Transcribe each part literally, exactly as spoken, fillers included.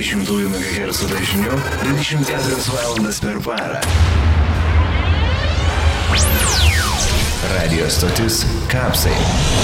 dviejų šimtų megahercų dažniu dvidešimt keturias valandas per parą. Radio stotis Kapsai.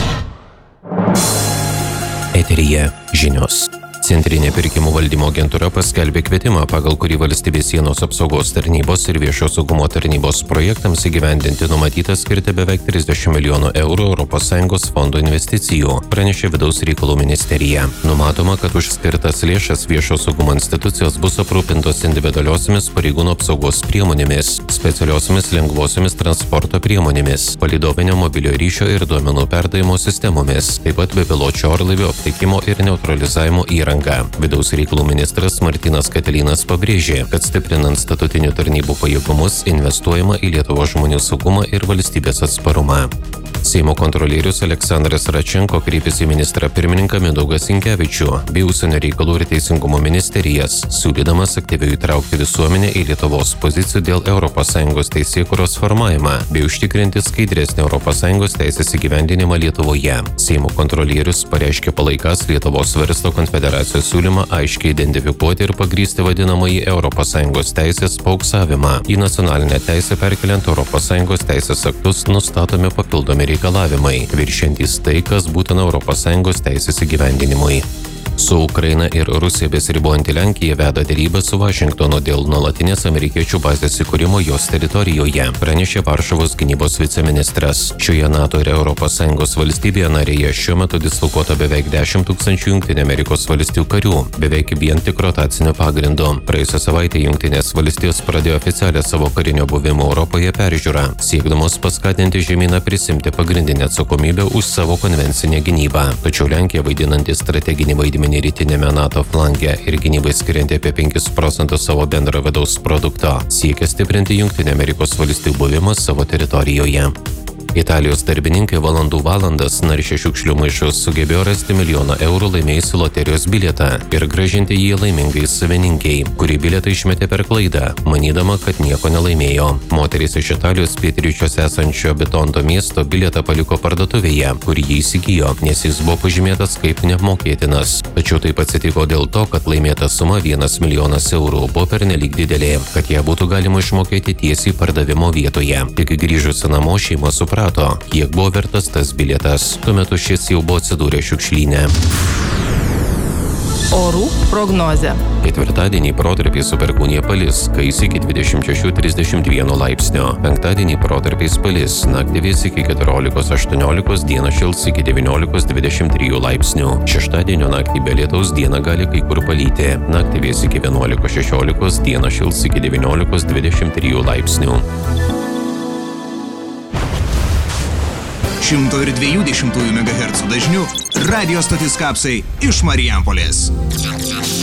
Eteryje žinios. Centrinė pirkimų valdymo agentūra paskelbė kvietimą, pagal kurį valstybės sienos apsaugos tarnybos ir viešo saugumo tarnybos projektams įgyvendinti numatyta skirti beveik trisdešimt milijonų eurų Europos Sąjungos fondo investicijų, pranešė Vidaus reikalų ministerija. Numatoma, kad už skirtas lėšas viešo saugumo institucijos bus aprūpintos individualiosiomis pareigūnų apsaugos priemonėmis, specialiosiomis lengvosiomis transporto priemonėmis, palydovinio mobiliojo ryšio ir duomenų perdavimo sistemomis, taip pat bepiločio orlaivio aptikimo ir neutralizavimo įrangą. Vidaus reikalų ministras Martynas Katilinas pabrėžė, kad stiprinant statutinių tarnybų pajėgumus investuojama į Lietuvos žmonių saugumą ir valstybės atsparumą. Seimo kontrolierius Aleksandras Račenko kreipėsi į ministrą pirmininką Mindaugą Sinkevičių bei Užsienio reikalų ir teisingumo ministerijas, siūlydamas aktyviai įtraukti visuomenę į Lietuvos pozicijų dėl Europos Sąjungos teisėkūros formavimą bei užtikrinti skaidresnį Europos Sąjungos teisės įgyvendinimą Lietuvoje. Seimo kontrolierius pareiškė palaikąs Lietuvos verslo konfederacijos siūlymą aiškiai identifikuoti ir pagrįsti vadinamąjį Europos Sąjungos teisės pauksavimą. Į nacionalinę teisę perkeliant Europos Sąjungos teisės aktus nustatomi papildomi reikalavimai, viršiantys tai, kas būtina Europos Sąjungos teisės įgyvendinimui. Su Ukraina ir Rusija besiribojanti Lenkija veda derybas su Vašingtonu dėl nuolatinės amerikiečių bazės įkūrimo jos teritorijoje, pranešė Varšuvos gynybos viceministras. Šioje NATO ir Europos Sąjungos valstybėje narėje šiuo metu dislokuota beveik dešimt tūkstančių Jungtinių Amerikos valstijų karių, beveik vien tik rotaciniu pagrindu. Praėjusią savaitę Jungtinės valstijos pradėjo oficialią savo karinio buvimo Europoje peržiūrą, siekdamos paskatinti žemyną prisimti pagrindinę atsakomybę už savo konvencinę gynybą. Tačiau Lenkija, vaidinanti strateginį vaidmenį rytinėme NATO flange ir gynybai skirianti apie penkis procentus savo bendro vidaus produkto, siekia stiprinti Jungtinių Amerikos valstijų buvimą savo teritorijoje. Italijos darbininkai valandų valandas naršė šiukšlių maišus sugebėjo rasti milijoną eurų laimėjusių loterijos bilietą ir grąžinti jį laimingai savininkiai, kuri bilietą išmetė per klaidą, manydama, kad nieko nelaimėjo. Moteris iš Italijos pietryčiuose esančio Bitonto miesto bilietą paliko parduotuvėje, kur jį įsigijo, nes jis buvo pažymėtas kaip neapmokėtinas. Tačiau taip atsitiko dėl to, kad laimėta suma vienas milijonas eurų buvo pernelyg didelė, kad ją būtų galima išmokėti tiesiai pardavimo vietoje. Tik grįžusi namo šeima suprato, kiek buvo vertas tas bilietas. Tuo metu šis jau buvo atsidūrė šiukšlyne. Orų prognozė. Ketvirtadienį protarpiais su perkūnija palis, kais iki dvidešimt šešių trisdešimt vieno laipsnio. Penktadienį protarpiais palis, naktį vės iki keturiolikos aštuoniolikos, dieną šils iki devyniolikos dvidešimt trijų laipsnių. Šeštadienio naktį be lietaus dieną gali kai kur palyti. Naktį vės iki vienuolikos šešiolikos, dieną šils iki devyniolikos dvidešimt trijų laipsnių. šimto dviejų dešimtųjų megahercų dažniu radio stotis Kapsai iš Marijampolės.